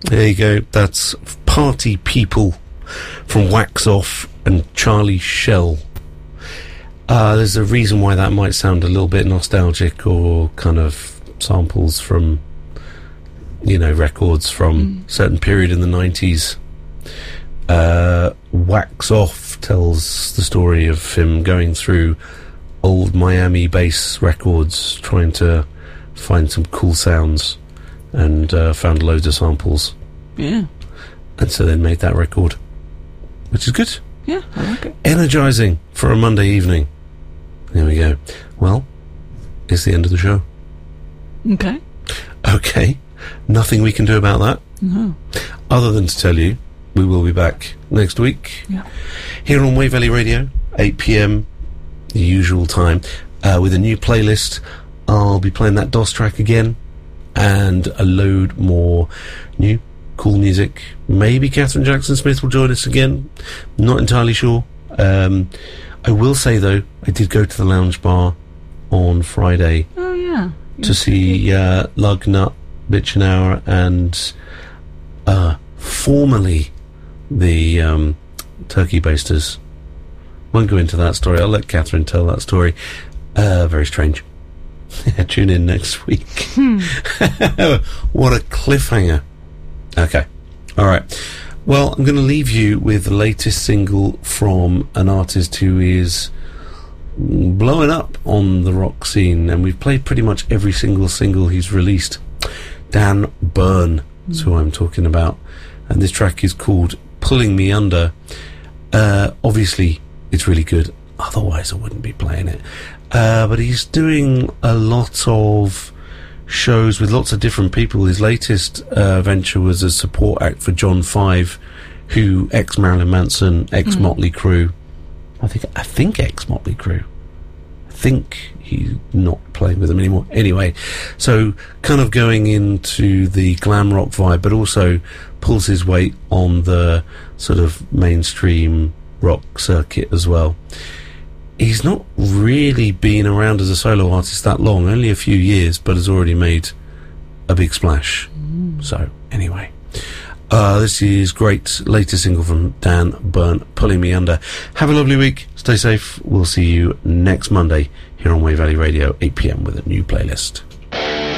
There you go. That's Party People from Wax Off and Charlie Shell. There's a reason why that might sound a little bit nostalgic, or kind of samples from, records from certain period in the 90s. Wax Off tells the story of him going through old Miami bass records, trying to find some cool sounds, and found loads of samples. Yeah. And so then made that record, which is good. Yeah, I like it. Energising for a Monday evening. There we go. Well, it's the end of the show. Okay. Okay. Nothing we can do about that. No. Other than to tell you, we will be back next week. Yeah. Here on Wave Valley Radio, 8 p.m, the usual time, with a new playlist. I'll be playing that DOS track again, and a load more new, cool music. Maybe Catherine Jackson-Smith will join us again. Not entirely sure. I will say, though, I did go to the Lounge Bar on Friday. Oh, yeah. To see Lug Nut, Bitchenauer, and formerly the Turkey Basters. Won't go into that story. I'll let Catherine tell that story. Very strange. Tune in next week. What a cliffhanger. Okay. All right. Well, I'm going to leave you with the latest single from an artist who is blowing up on the rock scene, and we've played pretty much every single single he's released. Dan Byrne is who I'm talking about, and this track is called Pulling Me Under. Obviously, it's really good, otherwise I wouldn't be playing it. But he's doing a lot of shows with lots of different people. His latest venture was a support act for John 5, who ex-Marilyn Manson, ex-Motley Crue. I think ex-Motley Crue. I think he's not playing with them anymore. Anyway, so kind of going into the glam rock vibe, but also pulls his weight on the sort of mainstream rock circuit as well. He's not really been around as a solo artist that long, only a few years, but has already made a big splash. So, anyway. This is great latest single from Dan Byrne, Pulling Me Under. Have a lovely week. Stay safe. We'll see you next Monday here on Wave Valley Radio, 8 p.m, with a new playlist.